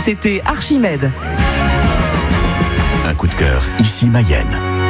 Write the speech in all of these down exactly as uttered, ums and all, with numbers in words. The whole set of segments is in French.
C'était Archimède. Un coup de cœur, ici Mayenne.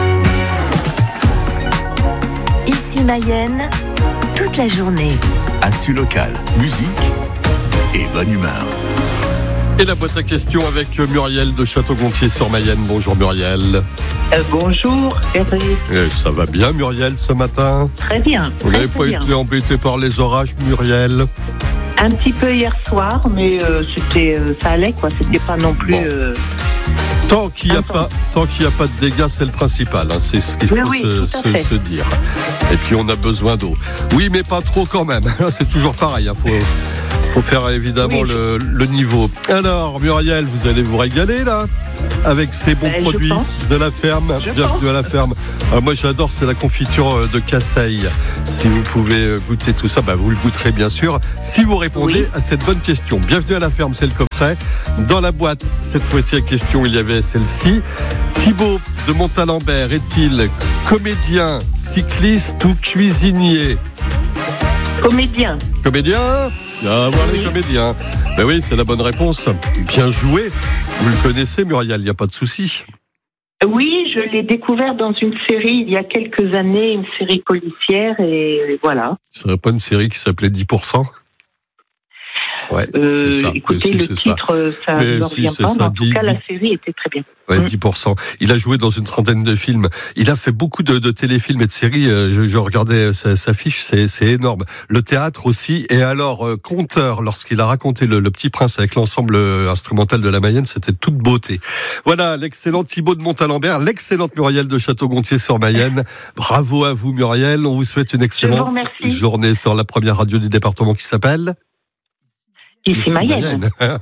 Ici Mayenne, toute la journée. Actu locale, musique et bonne humeur. Et la boîte à questions avec Muriel de Château-Gontier sur Mayenne. Bonjour Muriel. Euh, bonjour Eric. Et ça va bien Muriel ce matin? Très bien. Vous n'avez pas bien. été embêté par les orages Muriel? Un petit peu hier soir, mais euh, c'était, euh, ça allait quoi. C'était pas non plus. Bon. Euh... Tant qu'il n'y a pas, tant qu'il y a pas de dégâts, c'est le principal. Hein. C'est ce qu'il faut oui, se, oui, se, se dire. Et puis on a besoin d'eau. Oui, mais pas trop quand même. C'est toujours pareil. Hein. Faut, faut faire évidemment oui. le, le niveau. Alors Muriel, vous allez vous régaler là avec ces bons ben, produits de la ferme. Je Bienvenue pense. à la ferme. Alors, moi j'adore, c'est la confiture de Casseille. Si vous pouvez goûter tout ça, bah, vous le goûterez bien sûr. Si vous répondez oui. à cette bonne question. Bienvenue à la ferme, c'est le coffret. Dans la boîte, cette fois-ci à question, il y avait celle-ci. Thibaut de Montalembert est-il comédien, cycliste ou cuisinier? Comédien. Comédien? Ah, voilà oui. les comédiens. Ben oui, c'est la bonne réponse. Bien joué. Vous le connaissez, Muriel, il n'y a pas de souci. Oui, je l'ai découvert dans une série il y a quelques années, une série policière, et voilà. Ce serait pas une série qui s'appelait dix pour cent? Ouais, euh, c'est ça. Écoutez, si, le c'est titre, ça ne me revient pas, mais en tout cas, la série était très bien. Ouais, mmh. dix pour cent. Il a joué dans une trentaine de films. Il a fait beaucoup de, de téléfilms et de séries. Je, je regardais sa, sa fiche, c'est, c'est énorme. Le théâtre aussi. Et alors, euh, conteur, lorsqu'il a raconté le, le Petit Prince avec l'ensemble instrumental de la Mayenne, c'était toute beauté. Voilà, l'excellent Thibaut de Montalembert, l'excellente Muriel de Château-Gontier sur Mayenne. Bravo à vous, Muriel. On vous souhaite une excellente journée sur la première radio du département qui s'appelle Ici, Ici Mayenne. Mayenne.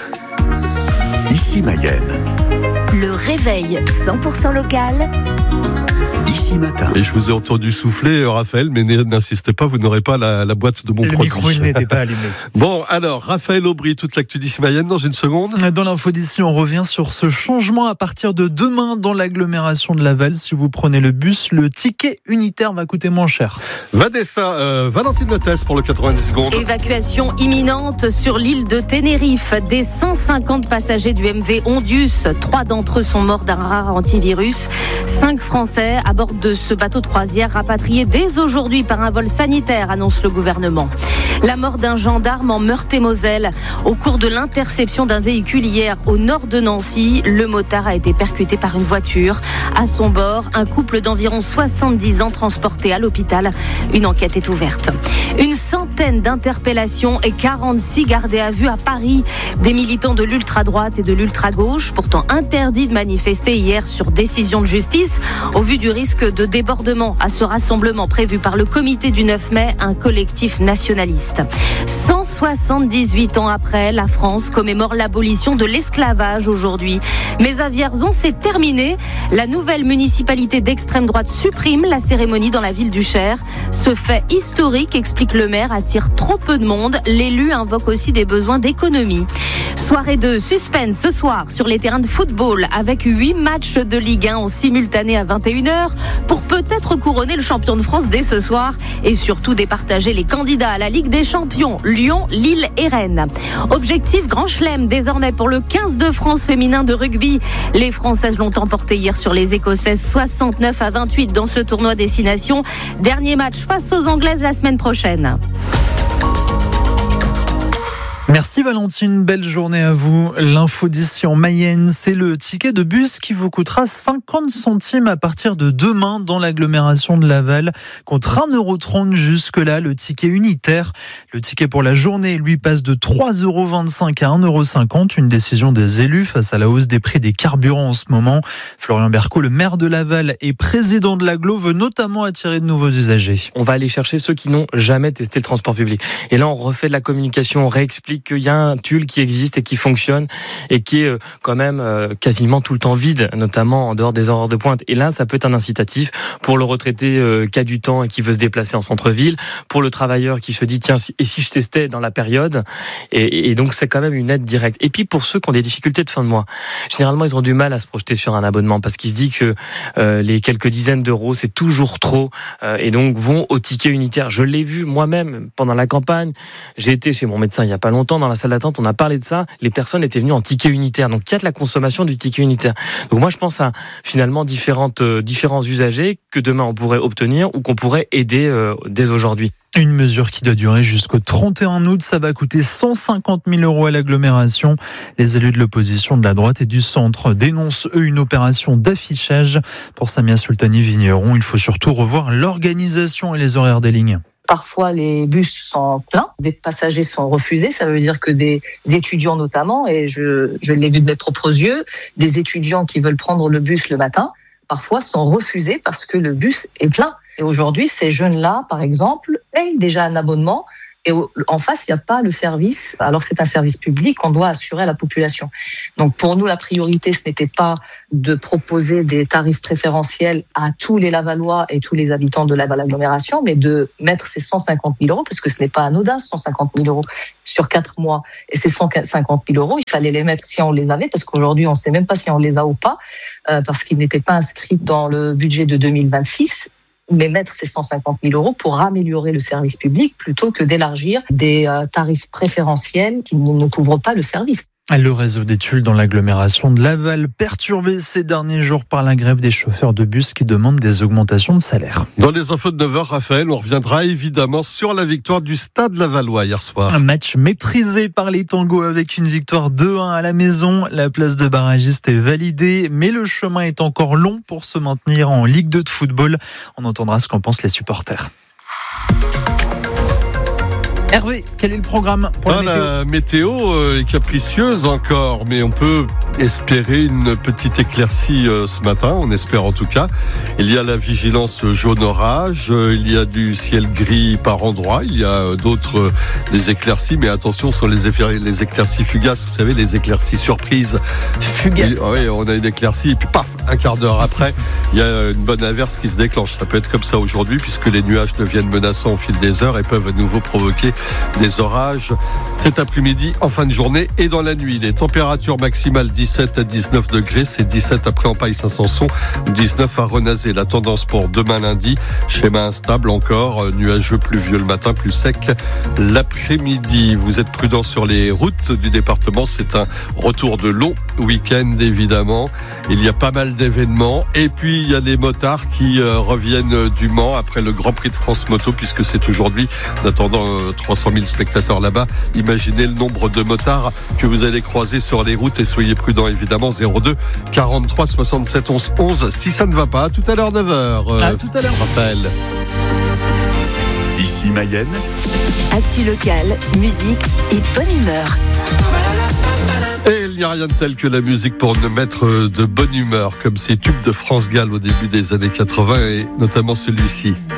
Ici Mayenne. Le réveil cent pour cent local. Ici matin. Et je vous ai entendu souffler, Raphaël, mais n'insistez pas, vous n'aurez pas la, la boîte de mon le produit. Le micro, il n'était pas allumé. Bon, alors, Raphaël Aubry, toute l'actu d'Ici Mayenne dans une seconde. Dans l'info d'ici, on revient sur ce changement à partir de demain dans l'agglomération de Laval. Si vous prenez le bus, le ticket unitaire va coûter moins cher. Vanessa, euh, Valentine Lotès pour le quatre-vingt-dix secondes. Évacuation imminente sur l'île de Tenerife. Des cent cinquante passagers du M V Ondius, trois d'entre eux sont morts d'un rare antivirus. Cinq Français à bord de ce bateau de croisière rapatrié dès aujourd'hui par un vol sanitaire, annonce le gouvernement. La mort d'un gendarme en Meurthe-et-Moselle. Au cours de l'interception d'un véhicule hier au nord de Nancy, le motard a été percuté par une voiture. À son bord, un couple d'environ soixante-dix ans transporté à l'hôpital. Une enquête est ouverte. Une centaine d'interpellations et quarante-six gardés à vue à Paris. Des militants de l'ultra-droite et de l'ultra-gauche, pourtant interdits de manifester hier sur décision de justice, au vu du risque de débordement à ce rassemblement prévu par le comité du neuf mai, un collectif nationaliste. cent soixante-dix-huit ans après, la France commémore l'abolition de l'esclavage aujourd'hui. Mais à Vierzon, c'est terminé. La nouvelle municipalité d'extrême droite supprime la cérémonie dans la ville du Cher. Ce fait historique, explique le maire, attire trop peu de monde. L'élu invoque aussi des besoins d'économie. Soirée de suspense ce soir sur les terrains de football avec huit matchs de Ligue un en simultané à vingt et une heures pour peut-être couronner le champion de France dès ce soir et surtout départager les candidats à la Ligue des Champions, Lyon, Lille et Rennes. Objectif Grand Chelem désormais pour le quinze de France féminin de rugby. Les Françaises l'ont emporté hier sur les Écossaises soixante-neuf à vingt-huit dans ce tournoi Destination. Dernier match face aux Anglaises la semaine prochaine. Merci Valentine, belle journée à vous. L'info d'ici en Mayenne, c'est le ticket de bus qui vous coûtera cinquante centimes à partir de demain dans l'agglomération de Laval, contre un euro trente jusque-là, le ticket unitaire. Le ticket pour la journée, lui, passe de trois euros vingt-cinq à un euro cinquante, une décision des élus face à la hausse des prix des carburants en ce moment. Florian Berco, le maire de Laval et président de l'agglo, veut notamment attirer de nouveaux usagers. On va aller chercher ceux qui n'ont jamais testé le transport public. Et là, on refait de la communication, on réexplique qu'il y a un tulle qui existe et qui fonctionne et qui est quand même quasiment tout le temps vide, notamment en dehors des horaires de pointe. Et là, ça peut être un incitatif pour le retraité qui a du temps et qui veut se déplacer en centre-ville, pour le travailleur qui se dit tiens, et si je testais dans la période, et, et donc c'est quand même une aide directe. Et puis pour ceux qui ont des difficultés de fin de mois, généralement ils ont du mal à se projeter sur un abonnement parce qu'ils se disent que euh, les quelques dizaines d'euros c'est toujours trop euh, et donc vont au ticket unitaire. Je l'ai vu moi-même pendant la campagne. J'ai été chez mon médecin il y a pas longtemps. longtemps dans la salle d'attente, on a parlé de ça, les personnes étaient venues en ticket unitaire. Donc il y a de la consommation du ticket unitaire. Donc moi je pense à finalement différentes, euh, différents usagers que demain on pourrait obtenir ou qu'on pourrait aider euh, dès aujourd'hui. Une mesure qui doit durer jusqu'au trente et un août. Ça va coûter cent cinquante mille euros à l'agglomération. Les élus de l'opposition de la droite et du centre dénoncent, eux, une opération d'affichage. Pour Samia Soultani-Vigneron, il faut surtout revoir l'organisation et les horaires des lignes. Parfois, les bus sont pleins, des passagers sont refusés. Ça veut dire que des étudiants notamment, et je, je l'ai vu de mes propres yeux, des étudiants qui veulent prendre le bus le matin, parfois sont refusés parce que le bus est plein. Et aujourd'hui, ces jeunes-là, par exemple, payent déjà un abonnement et en face, il n'y a pas le service, alors que c'est un service public qu'on doit assurer à la population. Donc pour nous, la priorité, ce n'était pas de proposer des tarifs préférentiels à tous les Lavallois et tous les habitants de l'agglomération, mais de mettre ces cent cinquante mille euros, parce que ce n'est pas anodin, cent cinquante mille euros sur quatre mois. Et ces cent cinquante mille euros, il fallait les mettre si on les avait, parce qu'aujourd'hui, on ne sait même pas si on les a ou pas, euh, parce qu'ils n'étaient pas inscrits dans le budget de deux mille vingt-six. Mais mettre ces cent cinquante mille euros pour améliorer le service public plutôt que d'élargir des euh, tarifs préférentiels qui ne, ne couvrent pas le service. Le réseau des Tuiles dans l'agglomération de Laval, perturbé ces derniers jours par la grève des chauffeurs de bus qui demandent des augmentations de salaire. Dans les infos de neuf heures, Raphaël, on reviendra évidemment sur la victoire du Stade Lavallois hier soir. Un match maîtrisé par les Tangos avec une victoire deux un à la maison. La place de barragiste est validée, mais le chemin est encore long pour se maintenir en Ligue deux de football. On entendra ce qu'en pensent les supporters. Hervé, quel est le programme pour ah, la météo ? La météo est capricieuse encore, mais on peut espérer une petite éclaircie ce matin, on espère en tout cas. Il y a la vigilance jaune orage, il y a du ciel gris par endroits, il y a d'autres des éclaircies, mais attention sur les, les éclaircies fugaces, vous savez, les éclaircies surprises. Fugaces. Oui, on a une éclaircie et puis paf, un quart d'heure après, il y a une bonne averse qui se déclenche. Ça peut être comme ça aujourd'hui puisque les nuages deviennent menaçants au fil des heures et peuvent à nouveau provoquer des orages cet après-midi, en fin de journée et dans la nuit. Les températures maximales dix-sept à dix-neuf degrés, c'est dix-sept après Empaille-Saint-Sanson, dix-neuf à Renazé. La tendance pour demain lundi, schéma instable encore, nuageux, pluvieux le matin, plus sec l'après-midi. Vous êtes prudents sur les routes du département, c'est un retour de long week-end évidemment. Il y a pas mal d'événements et puis il y a les motards qui euh, reviennent du Mans après le Grand Prix de France Moto puisque c'est aujourd'hui, en attendant euh, trois cent mille spectateurs là-bas. Imaginez le nombre de motards que vous allez croiser sur les routes et soyez prudents évidemment. Zéro deux quarante-trois soixante-sept onze onze si ça ne va pas. À tout à l'heure neuf heures. Euh, à tout à l'heure Raphaël. Ici Mayenne. Actu locale, musique et bonne humeur. Et il n'y a rien de tel que la musique pour nous mettre de bonne humeur, comme ces tubes de France Gall au début des années quatre-vingts et notamment celui-ci.